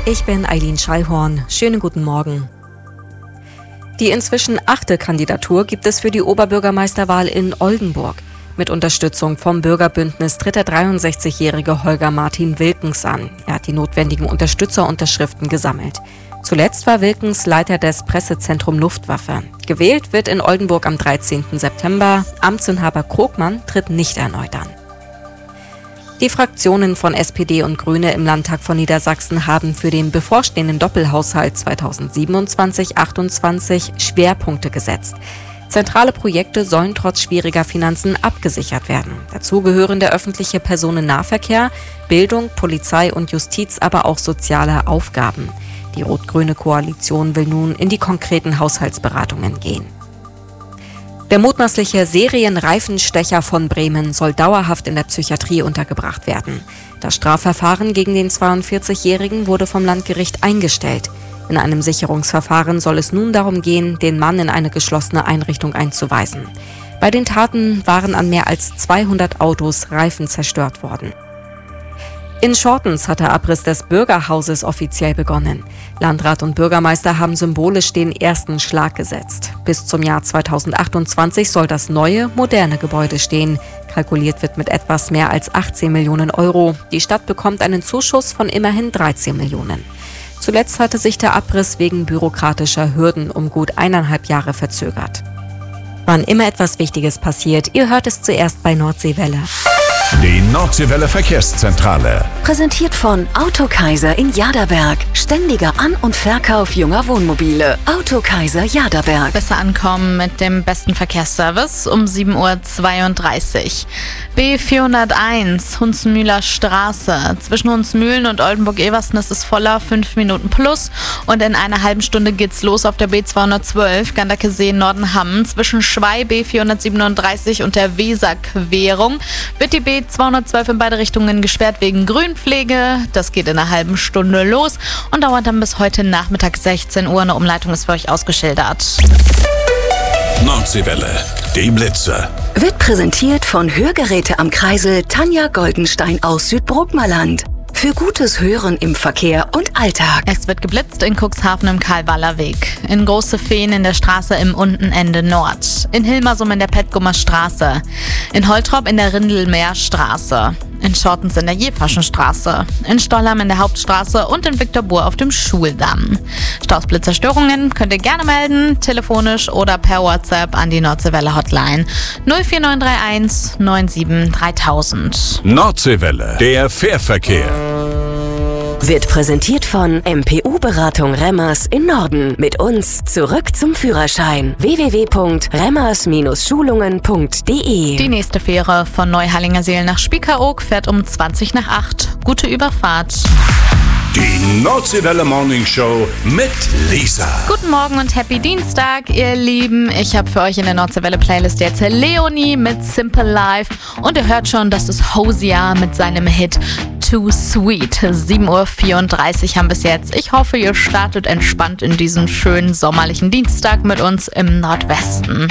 Ich bin Eileen Schallhorn. Schönen guten Morgen. Die inzwischen 8. Kandidatur gibt es für die Oberbürgermeisterwahl in Oldenburg. Mit Unterstützung vom Bürgerbündnis tritt der 63-jährige Holger Martin Wilkens an. Er hat die notwendigen Unterstützerunterschriften gesammelt. Zuletzt war Wilkens Leiter des Pressezentrum Luftwaffe. Gewählt wird in Oldenburg am 13. September. Amtsinhaber Krogmann tritt nicht erneut an. Die Fraktionen von SPD und Grüne im Landtag von Niedersachsen haben für den bevorstehenden Doppelhaushalt 2027-28 Schwerpunkte gesetzt. Zentrale Projekte sollen trotz schwieriger Finanzen abgesichert werden. Dazu gehören der öffentliche Personennahverkehr, Bildung, Polizei und Justiz, aber auch soziale Aufgaben. Die rot-grüne Koalition will nun in die konkreten Haushaltsberatungen gehen. Der mutmaßliche Serienreifenstecher von Bremen soll dauerhaft in der Psychiatrie untergebracht werden. Das Strafverfahren gegen den 42-Jährigen wurde vom Landgericht eingestellt. In einem Sicherungsverfahren soll es nun darum gehen, den Mann in eine geschlossene Einrichtung einzuweisen. Bei den Taten waren an mehr als 200 Autos Reifen zerstört worden. In Schortens hat der Abriss des Bürgerhauses offiziell begonnen. Landrat und Bürgermeister haben symbolisch den ersten Schlag gesetzt. Bis zum Jahr 2028 soll das neue, moderne Gebäude stehen. Kalkuliert wird mit etwas mehr als 18 Millionen Euro. Die Stadt bekommt einen Zuschuss von immerhin 13 Millionen. Zuletzt hatte sich der Abriss wegen bürokratischer Hürden um gut 1,5 Jahre verzögert. Wann immer etwas Wichtiges passiert, ihr hört es zuerst bei Nordseewelle. Die Nordseewelle Verkehrszentrale. Präsentiert von Autokaiser in Jaderberg. Ständiger An- und Verkauf junger Wohnmobile. Autokaiser Jaderberg. Besser ankommen mit dem besten Verkehrsservice um 7:32 Uhr. B401, Hunsmühler Straße. Zwischen Hunsmühlen und Oldenburg-Eversten ist es voller, 5 Minuten plus. Und in einer halben Stunde geht's los auf der B212, Gandakesee Nordenham. Zwischen Schwei B437 und der Weserquerung wird die B212 in beide Richtungen gesperrt wegen Grünpflege. Das geht in einer halben Stunde los und dauert dann bis heute Nachmittag 16 Uhr. Eine Umleitung ist für euch ausgeschildert. Nordseewelle, die Blitze. Wird präsentiert von Hörgeräte am Kreisel Tanja Goldenstein aus Südbrookmerland. Für gutes Hören im Verkehr und Alltag. Es wird geblitzt in Cuxhaven im Karl-Waller Weg, in Große Feen in der Straße im Untenende Nord, in Hilmersum in der Petgummer Straße, in Holtrop in der Rindelmeerstraße, in Schortens in der Jefaschen in Stollheim in der Hauptstraße und in Viktorbur auf dem Schuldamm. Staus, Blitzzerstörungen könnt ihr gerne melden, telefonisch oder per WhatsApp an die Nordseewelle Hotline 04931 97 3000. Nordseewelle, der Fährverkehr. Wird präsentiert von MPU-Beratung Remmers in Norden. Mit uns zurück zum Führerschein. www.remmers-schulungen.de. Die nächste Fähre von Neuhallingerseel nach Spiekeroog fährt um 20:08. Gute Überfahrt. Die Nordseewelle Morning Show mit Lisa. Guten Morgen und Happy Dienstag, ihr Lieben. Ich habe für euch in der Nordseewelle Playlist jetzt Leonie mit Simple Life. Und ihr hört schon, das ist Hosea mit seinem Hit Too Sweet. 7:34 Uhr haben bis jetzt. Ich hoffe, ihr startet entspannt in diesen schönen sommerlichen Dienstag mit uns im Nordwesten.